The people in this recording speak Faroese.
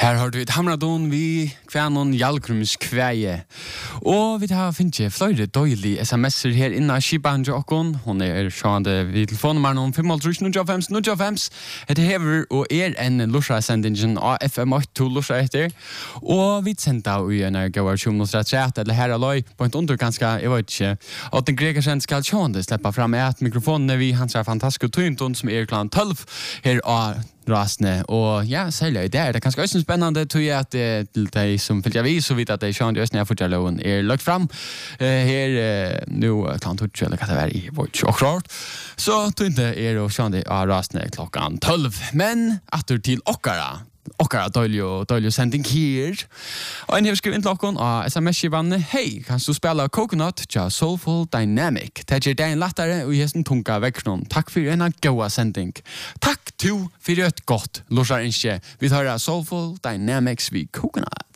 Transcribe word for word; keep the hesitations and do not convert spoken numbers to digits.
Her har du et hamradon vi kvænon Jalgrums kvæje. Og vi har finnet flere døylige sms'er her inna Skiban Jokon. Hun er sjående vid telefonnummeren om fem null null fem null fem. Hette hever og er en Lorsa-sendingen av F M åtte Lorsa etter. Og vi sendte av i en gauar tjue minutter trettiåtte, eller her aloi, på en under ganske, jeg vet ikke, at den grekersen skal sjående slippe fram et mikrofonene vi hans er fantastiske tøyntun som er klant tolv her av rasne og ja, særlig det er det kanskje også spennende tror jeg at det til de som fylger vi så vidt at det er sjående Østene Fortjalloven er lagt fram uh, her uh, nå klant utje eller hva det er i vårt okkrart så tror jeg er det sjående av rasne klokken tolv men atter til okkara okkara døylig og døylig sending her og en her skriver inn til okken av sms-skivanne hei, kan du spille Coconut tja Soulful Dynamic det er dagen lettere og hesten tunga vekk noen takk for en gode sending takk to for et godt lorsa innskje vi tar Soulful Dynamics vi Coconut